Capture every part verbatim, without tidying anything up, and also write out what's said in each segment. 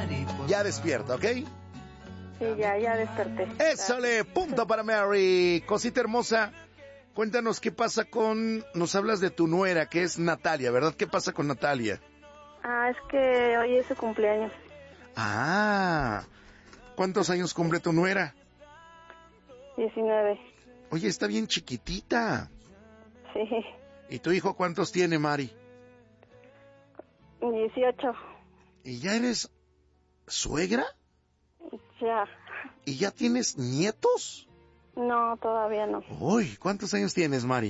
Ya despierta, ¿ok? Sí, ya, ya desperté. ¡Ésale! Punto para Mary. Cosita hermosa, cuéntanos qué pasa con... Nos hablas de tu nuera, que es Natalia, ¿verdad? ¿Qué pasa con Natalia? Ah, es que hoy es su cumpleaños. Ah, ¿cuántos años cumple tu nuera? diecinueve. Oye, está bien chiquitita. Sí. ¿Y tu hijo cuántos tiene, Mari? dieciocho. ¿Y ya eres suegra? Ya. ¿Y ya tienes nietos? No, todavía no. Uy, ¿cuántos años tienes, Mari?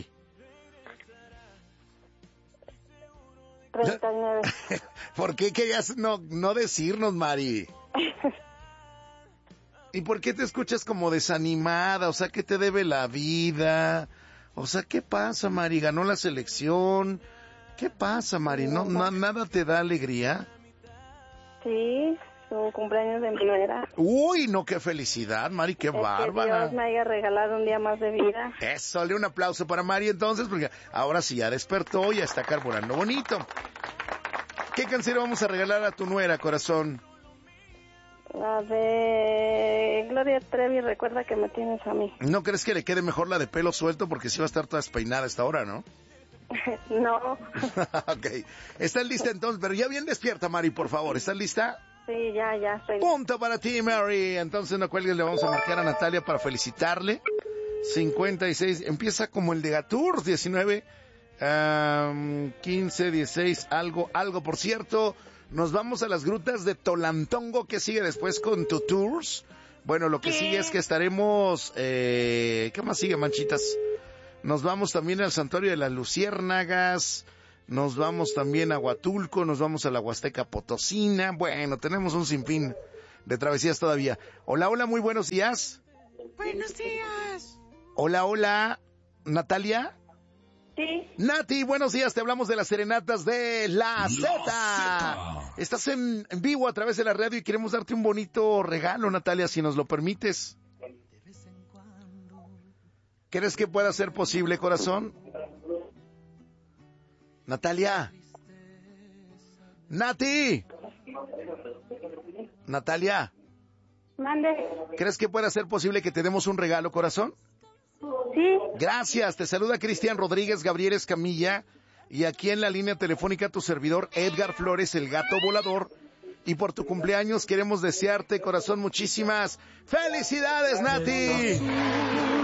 treinta y nueve. ¿Por qué querías no, no decirnos, Mari? ¿Y por qué te escuchas como desanimada? O sea, ¿qué te debe la vida? O sea, ¿qué pasa, Mari? ¿Ganó la selección? ¿Qué pasa, Mari? ¿No, no nada te da alegría? Sí, su cumpleaños de mi nuera. Uy, no, qué felicidad, Mari, qué Es bárbara. Que Dios me haya regalado un día más de vida. Eso, le un aplauso para Mari entonces, porque ahora sí ya despertó, ya está carburando bonito. ¿Qué canción vamos a regalar a tu nuera, corazón? La de Gloria Trevi, recuerda que me tienes a mí. ¿No crees que le quede mejor la de pelo suelto? Porque sí va a estar toda despeinada a esta hora, ¿no? No. Ok. ¿Estás lista entonces? Pero ya bien despierta, Mari, por favor. ¿Estás lista? Sí, ya, ya estoy. Punto para ti, Mary. Entonces no cuelgues, le vamos a marcar a Natalia para felicitarle. cincuenta y seis. Empieza como el de Gatur, diecinueve. Um, quince, dieciséis, algo, algo. Por cierto, nos vamos a las grutas de Tolantongo. ¿Qué sigue después con tu tours? Bueno, lo que ¿Qué? sigue es que estaremos... Eh, ¿Qué más sigue, manchitas? Nos vamos también al Santuario de las Luciérnagas, nos vamos también a Huatulco, nos vamos a la Huasteca Potosina. Bueno, tenemos un sinfín de travesías todavía. Hola, hola, muy buenos días. Buenos días. Hola, hola, Natalia. Sí. Nati, buenos días, te hablamos de las serenatas de La Z. Estás en, en vivo a través de la radio y queremos darte un bonito regalo, Natalia, si nos lo permites. ¿Crees que pueda ser posible, corazón? Natalia. Nati. Natalia. Mande. ¿Crees que pueda ser posible que te demos un regalo, corazón? Sí. Gracias, te saluda Cristian Rodríguez Gabriel Escamilla y aquí en la línea telefónica tu servidor Edgar Flores, el gato volador. Y por tu cumpleaños queremos desearte, corazón, muchísimas felicidades, Nati.